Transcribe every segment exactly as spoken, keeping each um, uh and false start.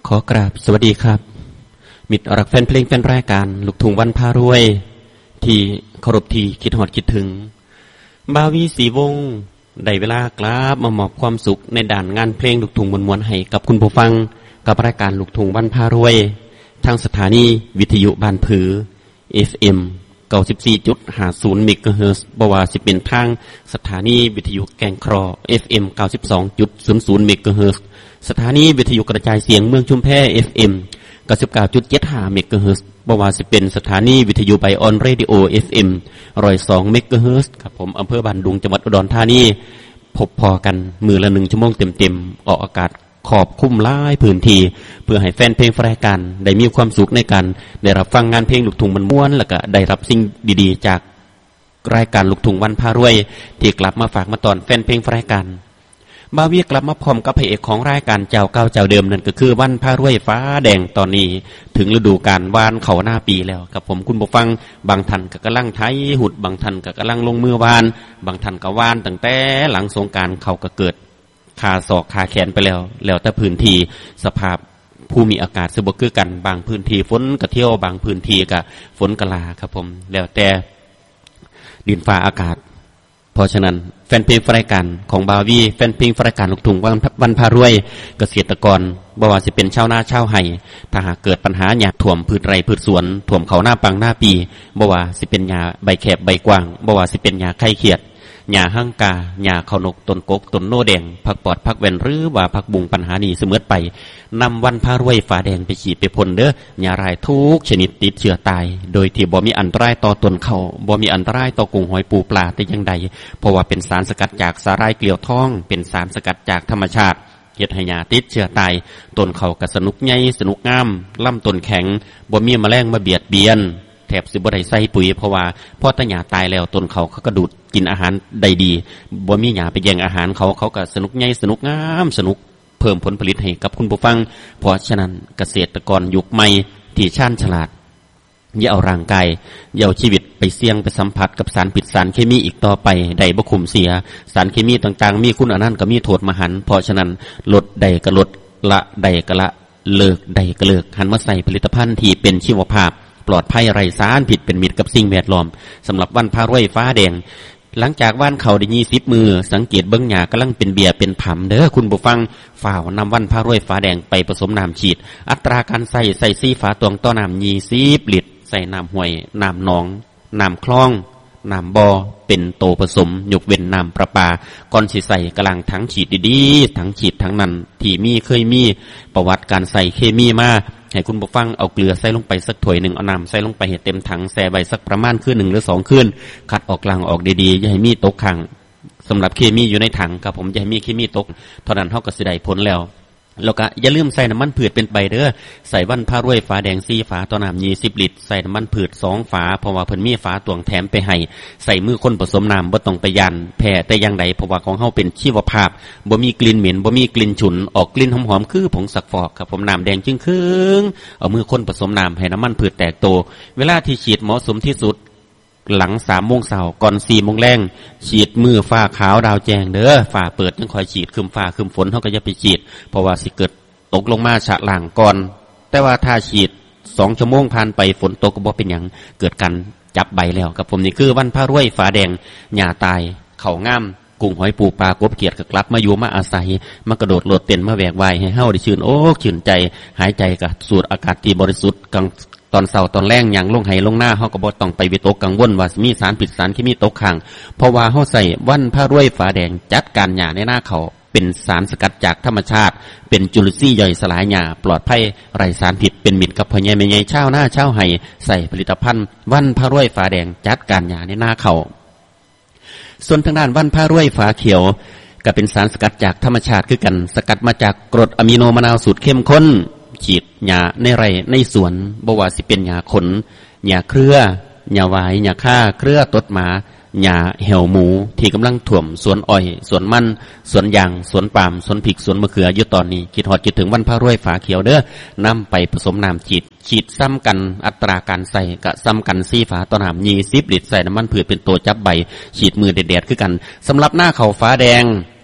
ขอกราบสวัสดีครับมิตรรักแฟนเพลงแฟนรายการลูกทุ่งวันพารวยที่เคารพที่คิดฮอดคิดถึงบาวีสีวงได้เวลากราบมามอบความสุขในด่านงานเพลงลูกทุ่งมวลๆให้กับคุณผู้ฟังกับรายการลูกทุ่งวันพารวยทางสถานีวิทยุบ้านผือ เอฟ เอ็ม เก้าสิบสี่จุดห้าศูนย์ เมกะเฮิรตซ์บ่ว่าสิเป็นทางสถานีวิทยุแก่งครอ เอฟ เอ็ม เก้าสิบสองจุดศูนย์ศูนย์ เมกะเฮิรตซ์สถานีวิทยุกระจายเสียงเมืองชุมแพ เอฟ เอ็ม เก้าสิบเก้าจุดเจ็ดห้า เมกะเฮิรตซ์บ่ว่าสิเป็นสถานีวิทยุไบออนเรดิโอ เอฟ เอ็ม หนึ่งร้อยสอง เมกะเฮิรตซ์ครับผมอำเภอบ้านดุงจังหวัดอุดรธานีพบพอกันมือละหนึ่งชั่วโมงเต็มๆออกอากาศขอบคุ้มหลายพื้นที่เพื่อให้แฟนเพลงรายการได้มีความสุขในการได้รับฟังงานเพลงลูกทุ่งมันม่วนแล้วก็ได้รับสิ่งดีๆจากรายการลูกทุ่งวันพารวยที่กลับมาฝากมาตอนแฟนเพลงรายการบาวีกลับมาพร้อมกับพระเอกของรายการเจ้าเก่าเจ้าเดิมนั่นก็คือวันพารวยฟ้าแดงตอนนี้ถึงฤดูกาลวานเขาหน้าปีแล้วครับผมคุณผู้ฟังบางท่านก็กำลังไถหุดบางท่านก็กำลังลงมือวานบางท่านก็วานตั้งแต่หลังสงกรานต์เขาก็เกิดขาศอกขาแขนไปแล้วแล้วแต่พื้นที่สภาพภูมิอากาศสิบ่คือกันบางพื้นที่ฝนก็เที่ยวบางพื้นที่ก็ฝนก็ลาครับผมแล้วแต่ดินฟ้าอากาศเพราะฉะนั้นแฟนเพลงรายการของบาวีแฟนเพลงรายการลูกทุ่งวันพารวยเกษตรกรบ่ว่าสิเป็นชาวนาชาวไร่ถ้าหากเกิดปัญหาหญ้าท่วมพืชไร่พืชสวนท่วมเขาหน้าปังหน้าปีบ่ว่าสิเป็นหญ้าใบแคบใบกว้างบ่ว่าสิเป็นหญ้าไข่เขียดหญ้าหั่งกาหญ้าข้าวนกต้นกกต้นโนแดงผักปอดผักแว่นหรือว่าผักบุ้งปัญหานี้เสมอไปนำวันพารวยฝาแดงไปฉีดไปพ่นเด้อหญ้ารายทุกชนิดติดเชื้อตายโดยที่บ่มีอันตรายต่อต้นเขาบ่มีอันตรายต่อกุ้งหอยปูปลาแต่อย่างใดเพราะว่าเป็นสารสกัดจากสาหร่ายเกลียวทองเป็นสารสกัดจากธรรมชาติเฮ็ดให้หญ้าติดเชื้อตายต้นเขาก็สนุกใหญ่สนุกงามลำต้นแข็งบ่มีแมลงมาเบียดเบียนแถบสิบ่ได้ใส่ปุ๋ยเพราะว่าพอตะหญ้าตายแล้วต้นเขาเขาก็ดูดกินอาหารได้ดีบ่มีหญ้าไปแย่งอาหารเขาเขาก็สนุกใหญ่สนุกงามสนุกเพิ่มผลผลิตให้กับคุณผู้ฟังเพราะฉะนั้นเกษตรกรยุคใหม่ที่ชาญฉลาดอย่าเอาร่างกายอย่าเอาชีวิตไปเสี่ยงไปสัมผัสกับสารพิษสารเคมีอีกต่อไปใดบ่คุ้มเสียสารเคมีต่างๆมีคุณอันนั้นก็มีโทษมหันต์เพราะฉะนั้นลดใดก็ลดละใดก็ละเลิกใดก็เลิกหันมาใส่ผลิตภัณฑ์ที่เป็นชีวภาพปลอดภัยไร้สารผิดเป็นมิตรกับสิ่งแวดล้อมสำหรับวันพารวยฟ้าแดงหลังจากว่านเขาได้ยี่สิบมือสังเกตเบิ้งหญ้ากำลังเป็นเบียเป็นผำเด้อคุณผู้ฟังฝ่าวนำวันพารวยฟ้าแดงไปผสมน้ำฉีดอัตราการใส่ใส่ซีฝาตวงต่อน้ำยี่สิบลิตรใส่น้ำห้วยน้ำหนองน้ำคลองน้ำบ่อเป็นโตผสมยกเว้นน้ำประปาก่อนสิใส่กำลังทั้งฉีดดีๆทั้งฉีดทั้งนั้นที่มีเคยมีประวัติการใส่เคมีมาให้คุณผู้ฟังเอาเกลือใส่ลงไปสักถ้วยหนึ่งเอาน้ำใส่ลงไปให้เต็มถังแช่ไว้สักประมาณคืนหนึ่งหรือสองคืนคัดออกกลางออกดีๆอย่าให้มีตกค้างสำหรับเคมีอยู่ในถังครับผมอย่าให้มีเคมีตกเท่านั้นเท่ากับสิได้ผลแล้วแล้วก็อย่าลืมใส่น้ำมันพืชเป็นใบเด้อใส่วันพารวยฝาแดงสี่ฝาต่อน้ำยี่สิบลิตรใส่น้ำมันพืชสองฝาเพราะว่าเพิ่นมีฝาตวงแถมไปให้ใส่มือคนผสมน้ำบ่ต้องไปยันแผ่แต่อย่างใดเพราะว่าของเฮาเป็นชีวภาพบ่มีกลิ่นเหม็นบ่มีกลิ่นฉุนออกกลิ่นหอมๆคือผงซักฟอกครับผมน้ำแดงจึงครึ่งเอามือคนผสมน้ำให้น้ำมันพืชแตกโตเวลาที่ฉีดเหมาะสมที่สุดหลังสามโมงเช้าก่อนสี่โมงแรงฉีดมือฟ้าขาวดาวแจ้งเด้อฟ้าเปิดยังคอยฉีดคืมฟ้าคืมฝนเฮาก็อย่าไปฉีดเพราะว่าสิเกิดตกลงมาฉะหลังก่อนแต่ว่าถ้าฉีดสองชั่วโมงผ่านไปฝนตกก็บ่เป็นหยังเกิดการจับใบแล้วครับผมนี่คือวันพารวยฝาแดงหญ้าตายเขางามกุ้งหอยปูปลากบเกียดก็กลับมาอยู่มาอาศัยมากระโดดโลดเต้นมาแหวกว่ายให้เฮาได้ชื่นอกชื่นใจหายใจกับสูดอากาศที่บริสุทธิ์กลางตอนเช้าตอนแลงอย่างลงไห้ลงหน้าเฮาก็บ่ต้องไปวิตกกังวลว่ามีสารพิษสารเคมีตกค้างเพราะว่าเฮาใส่วันพารวยฝาแดงจัดการหญ้าในหน้าเขาเป็นสารสกัดจากธรรมชาติเป็นจุลินทรีย์ย่อยสลายหญ้าปลอดภัยไร้สารพิษเป็นมิตรกับพ่อใหญ่แม่ใหญ่ชาวนาชาวไร่ใส่ผลิตภัณฑ์วันพารวยฝาแดงจัดการหญ้าในหน้าเขาส่วนทางด้านวันพารวยฝาเขียวก็เป็นสารสกัดจากธรรมชาติคือกันสกัดมาจากกรดอะมิโนมะนาวสูตรเข้มข้นฉีดหญ้าในไร่ในสวนบ่ว่าสิเป็นหญ้าขนหญ้าเครือหญ้าหวายหญ้าค่าเครือตดหมาหญ้าเหี่ยวหมูที่กำลังถ่วมสวนอ้อยสวนมันสวนยางสวนปาล์มสวนพริกสวนมะเขืออยู่ตอนนี้คิดฮอดคิดถึงวันพารวยฝาเขียวเด้อนำไปผสมน้ำฉีดฉีดซ้ำกันอัตราการใส่กะซ้ำกันสี่ฝาต่อน้ำยี่สิบลิตรใส่น้ำมันพืชเป็นตัวจับใบฉีดมือเด็ดๆคือกันสำหรับหน้าเขาฟ้าแดง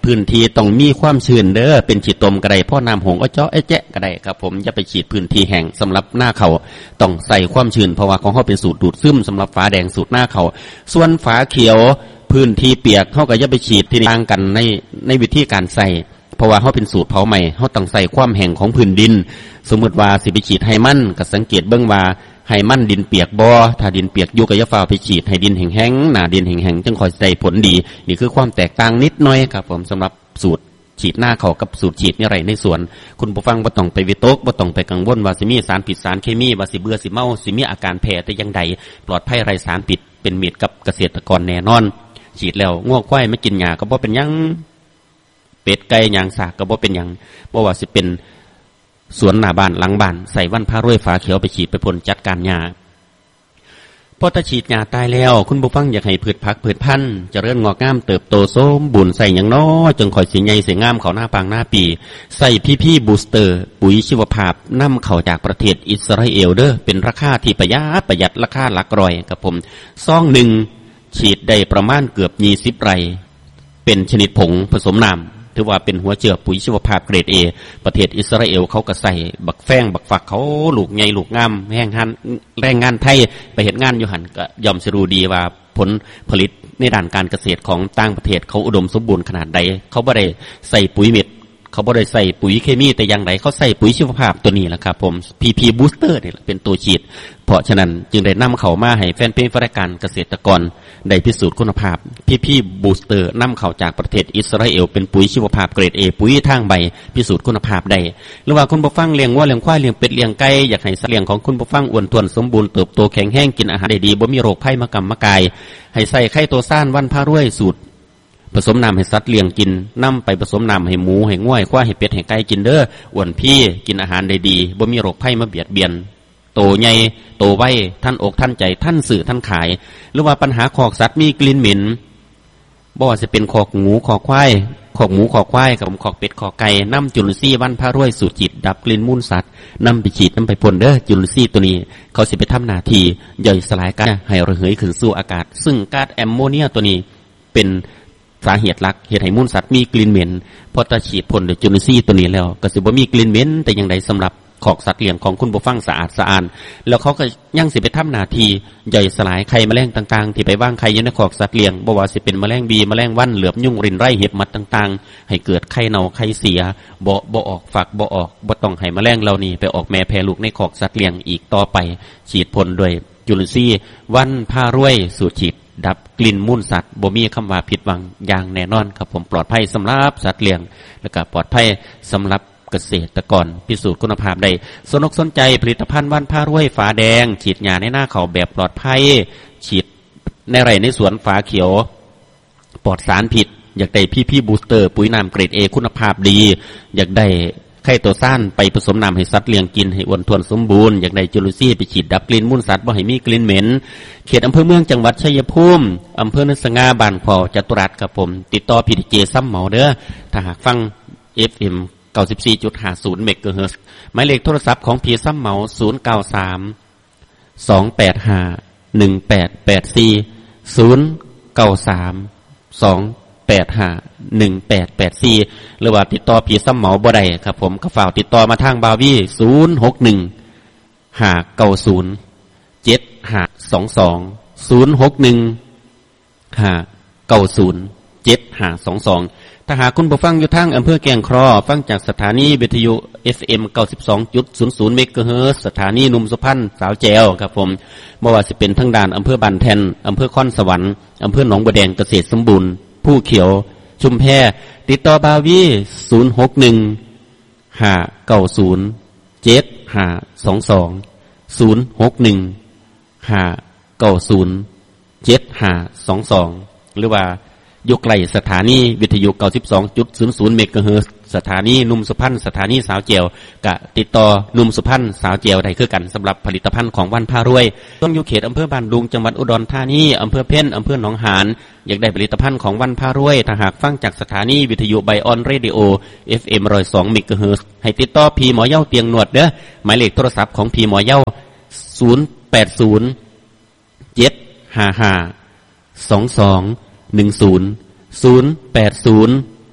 พื้นที่ต้องมีความชื้นเด้อเป็นฉีดตมก็ได้เพราะน้ำหงอ้อเจาะไอ้แจ๊ะก็ได้ครับผมอย่าไปฉีดพื้นที่แห้งสำหรับหน้าเขาต้องใส่ความชื้นเพราะว่าของเขาเป็นสูตรดูดซึมสำหรับฝาแดงสูตรหน้าเขาส่วนฝาเขียวพื้นที่เปียกเขาก็อย่าไปฉีดที่ต่างกันในในวิธีการใส่เพราะว่าเขาเป็นสูตรเผาใหม่เขาต้องใส่ความแห้งของพื้นดินสมมติว่าสิไปฉีดให้มันก็สังเกตเบื้องว่าให้มันดินเปียกบ่ถ้าดินเปียกอยู่กับยาฟ้าไปฉีดให้ดินแห้งๆหนาดินแห้งๆจึงค่อยใส่ผลดีนี่คือความแตกต่างนิดหน่อยครับผมสำหรับสูตรฉีดหน้าเขากับสูตรฉีดนี่ไรในสวนคุณผู้ฟังบ่ต้องไปวิตกบ่ต้องไปกังวลว่าสิมีสารพิษสารเคมีว่าสิเบื่อสิเมาสิมีอาการแพ้แต่ยังใดปลอดภัยไร้สารพิษเป็นมิตรกับเกษตรกรแน่นอนฉีดแล้วง่วงควายไม่กินหญ้าก็บ่เป็นหยังเป็ดไก่ยางสากก็บ่เป็นหยังบ่ว่าสิเป็นสวนหน้าบ้านหลังบ้านใส่วันพารวยฝาเขียวไปฉีดไปพ่นจัดการหญ้าพอตะฉีดหญ้าตายแล้วคุณผู้ฟังอยากให้พืชผักพืชพันธุ์เจริญงอกงามเติบโตสมบูรณ์ใส่อย่างน้อจงคอยสิใหญ่สิงามเขาหน้าปางหน้าปีใส่พี่พี่บูสเตอร์ปุ๋ยชีวภาพนำเข้าจากประเทศอิสราเอลเด้อเป็นราคาที่ประหยัดประหยัดราคาหลักร้อยครับผมซองหนึ่งฉีดได้ประมาณเกือบยี่สิบไร่เป็นชนิดผงผสมน้ำถือว่าเป็นหัวเจือปุ๋ยชีวภาพเกรดเอประเทศอิสราเอลเขาก็ใส่บักแฟงบักฝักเขาลูกใหญ่ลูกงามแรงงานแรงงานไทยไปเห็นงานอยู่หันก็ยอมสิรู้ดีว่าผลผลิตในด้านการเกษตรของต่างประเทศเขาอุดมสมบูรณ์ขนาดใดเขาบ่ได้ใส่ปุ๋ยเม็ดเขาบ่ได้ใส่ปุ๋ยเคมีแต่อย่างไรเขาใส่ปุ๋ยชีวภาพตัวนี้แหละครับผม พี พี Booster นี่แหละเป็นตัวฉีดเพราะฉะนั้นจึงได้นำเข้ามาให้แฟนเพลงรายการเกษตรกรได้พิสูจน์คุณภาพ พี พี Booster นำเข้าจากประเทศอิสราเอลเป็นปุ๋ยชีวภาพเกรด A ปุ๋ยทางใบพิสูจน์คุณภาพได้หรือว่าคุณผู้ฟังเลี้ยงวัวเลี้ยงควายเลี้ยงเป็ดเลี้ยงไก่อยากให้สัตว์เลี้ยงของคุณผู้ฟังอ้วนท้วนสมบูรณ์เติบโตแข็งแรงกินอาหารได้ดีบ่มีโรคภัยมากำมากายให้ใส่ไข่ตัวซ่านวันพารวยสูตรผสมน้ำให้สัตว์เลี้ยงกินนำไปผสมน้ำให้หมูให้ง่วยควายให้เป็ดให้ไก่กินเด้ออ้วนพี่กินอาหารได้ดีบ่มีโรคภัยมาเบียดเบียนโตใหญ่โตไวท่านอกท่านใจท่านสื่อท่านขายหรือว่าปัญหาคอกสัตว์มีกลิ่นเหม็นบ่ว่าจะเป็นคอกหมูคอกควายคอกหมูคอกควายกับคอกเป็ดคอกไก่นำจุลซีวันพารวยสูตรจิตดับกลิ่นมูลสัตว์นำไปฉีดนำไปพ่นเด้อจุลซีตัวนี้เขาสิไปทำหน้าที่ย่อยสลายก๊าซให้ระเหยขึ้นสู่อากาศซึ่งก๊าซแอมโมเนียตัวนี้เป็นสาเหตุหลักเหตุให้มูลสัตว์มีกลิ่นเหม็นพอตะฉีดพ่นด้วยจุลซีตัวนี้แล้วก็สิบ่มีกลิ่นเหม็นแต่อย่างใดสำหรับขอกสัตว์เลี้ยงของคุณผู้ฟังสะอาดสะอาดแล้วเขาก็ยังสิไปทำหน้าที่ย่อยสลายไข่แมลงต่างๆที่ไปว่างไข่อยู่ในขอกสัตว์เลี้ยงบ่ว่าสิเป็นแมลงบีแมลงวันเหลือบยุ่งรินไร่เห็บมัดต่างๆให้เกิดไข่เน่าไข่เสียบ่บ่ออกฝักบ่ออกบ่ต้องให้แมลงเหล่านี้ไปออกแม่แพร่ลูกในขอกสัตว์เลี้ยงอีกต่อไปฉีดพ่นด้วยจุลซีวันพารวยสูตรฉีดดับกลิ่นมูลสัตว์บ่มีคำว่าผิดหวังอย่างแน่นอนครับผมปลอดภัยสำหรับสัตว์เลี้ยงแล้วก็ปลอดภัยสำหรับเกษตรกรพิสูจน์คุณภาพได้สนอกสนใจผลิตภัณฑ์วันพารวยฝาแดงฉีดยาในหน้าเขาแบบปลอดภัยฉีดในไร่ในสวนฝาเขียวปลอดสารพิษอยากได้พี่พี่บูสเตอร์ปุ๋ยน้ำเกรด A คุณภาพดีอยากได้ไข่ตัวซ่านไปผสมน้ำให้สัตว์เลี้ยงกินให้อ้วนท้วนสมบูรณ์อยากได้จุลซีไปฉีดดับกลิ่นมูลสัตว์บ่ให้มีกลิ่นเหม็นเขตอำเภอเมืองจังหวัดชัยภูมิอำเภอนิสงาบ้านขวาวจตุรัสครับผมติดต่อพีดีเจซ้ำเหมาเด้อถ้าหากฟัง เอฟ เอ็ม เก้าสิบสี่จุดห้าศูนย์ เมกะเฮิรตซ์หมายเลขโทรศัพท์ของพีซ้ำเหมาศูนย์ เก้า สาม สอง แปด ห้า หนึ่ง แปด แปด สี่ ศูนย์ เก้า สาม สอง แปด ห้า หนึ่ง แปด แปด สี่หรือว่าติดต่อพีซ้ำเหมาบ่ได้ครับผมก็ฝากติดต่อมาทางบาวี่ศูนย์ หก หนึ่ง ห้า เก้า ศูนย์ เจ็ด ห้า สอง สอง ศูนย์ หก หนึ่ง ห้า เก้า ศูนย์ เจ็ด ห้า สอง สองถ้าหากคุณผู้ฟังอยู่ทางอำเภอแก่งครอฟังจากสถานีวิทยุ เอฟ เอ็ม เก้าสิบสองจุดศูนย์ศูนย์ เมกะเฮิรตซ์สถานีนุ่มสุพรรณสาวแจวครับผมบ่ว่าสิเป็นทางด้านอำเภอบันแทนอำเภอค่อนสวรรค์อำเภอหนองบัวแดงเกษตรสมบูรณ์ผู้เขียวชุมแพติดต่อบาวีศูนย์ หก หนึ่ง ห้า เก้า ศูนย์ เจ็ด ห้า สอง สอง ศูนย์ หก หนึ่ง ห้า เก้า ศูนย์ เจ็ด ห้า สอง สองหรือว่าอยู่ใกล้สถานีวิทยุ เก้าสิบสองจุดศูนย์ศูนย์ เมกะเฮิรตซ์สถานีนุ่มสุพรรณสถานีสาวเจียวกะติดต่อนุ่มสุพรรณสาวเจียวได้คือกันสำหรับผลิตภัณฑ์ของวันพารวยต้องอยู่เขตอำเภอบ้านดุงจังหวัดอุดรธานีอำเภอเพ็ญอำเภอหนองหานอยากได้ผลิตภัณฑ์ของวันพารวยถ้าหากฟังจากสถานีวิทยุไบออนเรดิโอ เอฟ เอ็ม หนึ่งร้อยสอง เมกะเฮิรตซ์ให้ติดต่อพี่หมอเย้าเตียงหนวดเด้อหมายเลขโทรศัพท์ของพี่หมอเย้าศูนย์ แปด ศูนย์ เจ็ด ห้า ห้า สอง สอง หนึ่ง ศูนย์ศูนย์ แปด ศูนย์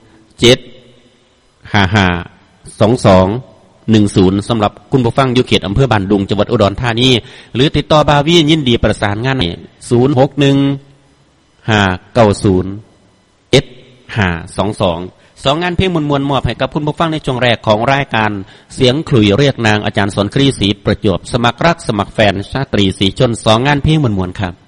เจ็ดห้าห้าสองสองหนึ่งศูนย์สำหรับคุณผู้ฟังอยู่เขตอำเภอบ้านดุงจังหวัดอุดรธานีหรือติดต่อบาวียินดีประสานงานในศูนย์หกหนึ่งห้าเก้าศูนย์เอ็ดห้าสองสองสองงานเพลงมวลมวลมอบให้กับคุณผู้ฟังในช่วงแรกของรายการเสียงขลุ่ยเรียกนางอาจารย์สอนครีศรีประจวบสมัครรักสมัครแฟนชาตรีสีชนสองงานเพลงมวลมวลครับ